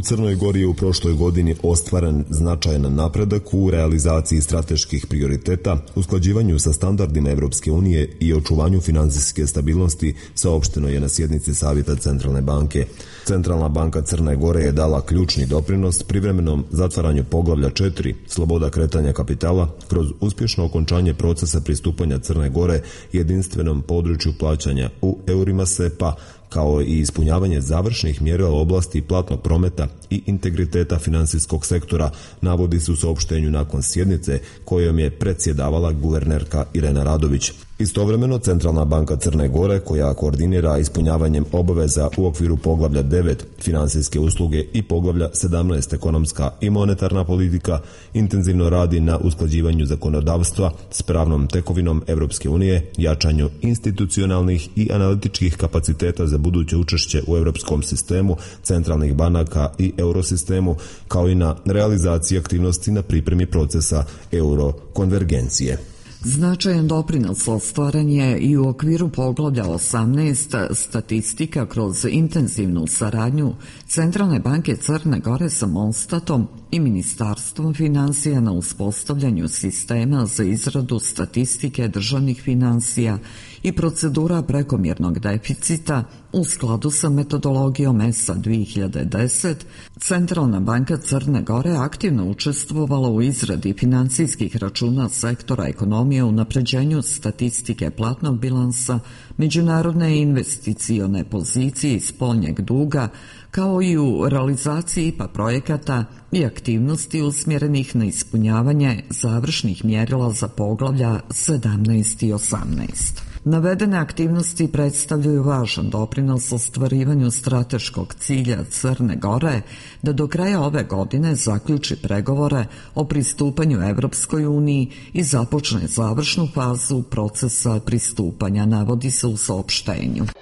U Crnoj Gori je u prošloj godini ostvaren značajan napredak u realizaciji strateških prioriteta, usklađivanju sa standardima Evropske unije i očuvanju finansijske stabilnosti, saopšteno je na sjednici Savjeta Centralne banke. Centralna banka Crne Gore je dala ključni doprinos privremenom zatvaranju poglavlja 4, sloboda kretanja kapitala, kroz uspješno okončanje procesa pristupanja Crne Gore jedinstvenom području plaćanja u eurima SEPA, kao i ispunjavanje završnih mjerila u oblasti platnog prometa i integriteta finansijskog sektora, navodi se u saopštenju nakon sjednice kojom je predsjedavala guvernerka Irena Radović. Istovremeno, Centralna banka Crne Gore, koja koordinira ispunjavanjem obaveza u okviru poglavlja 9 finansijske usluge i poglavlja 17 ekonomska i monetarna politika, intenzivno radi na usklađivanju zakonodavstva s pravnom tekovinom Evropske unije, jačanju institucionalnih i analitičkih kapaciteta za buduće učešće u europskom sistemu centralnih banaka i eurosistemu, kao i na realizaciji aktivnosti na pripremi procesa eurokonvergencije. Značajan doprinos ostvaren je i u okviru poglavlja 18 statistika kroz intenzivnu saradnju Centralne banke Crne Gore sa Monstatom i Ministarstvom financija na uspostavljanju sistema za izradu statistike državnih financija i procedura prekomjernog deficita u skladu sa metodologijom ESA 2010. Centralna banka Crne Gore aktivno učestvovala u izradi financijskih računa sektora ekonomije, unapređenju statistike platnog bilansa, međunarodne investicione pozicije i spoljnjeg duga, kao i u realizaciji IPA projekata i aktivnosti usmjerenih na ispunjavanje završnih mjerila za poglavlja 17 i 18. Navedene aktivnosti predstavljaju važan doprinos ostvarivanju strateškog cilja Crne Gore da do kraja ove godine zaključi pregovore o pristupanju Evropskoj uniji i započne završnu fazu procesa pristupanja, navodi se u saopštenju.